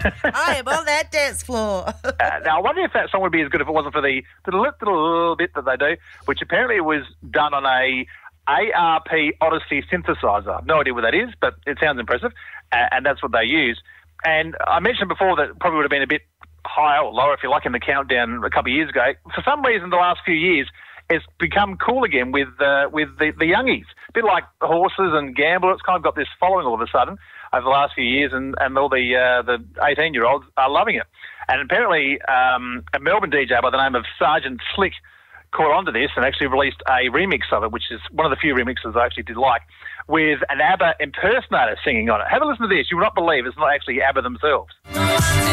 I am on that dance floor. Now, I wonder if that song would be as good if it wasn't for the little bit that they do, which apparently was done on a ARP Odyssey synthesizer. No idea what that is, but it sounds impressive, and that's what they use. And I mentioned before that it probably would have been a bit higher or lower, if you like, in the countdown a couple of years ago. For some reason, the last few years, it's become cool again with the youngies. A bit like Horses and Gamble. It's kind of got this following all of a sudden over the last few years, and all the 18-year-olds are loving it. And apparently a Melbourne DJ by the name of Sergeant Slick caught onto this and actually released a remix of it, which is one of the few remixes I actually did like, with an ABBA impersonator singing on it. Have a listen to this. You will not believe it's not actually ABBA themselves.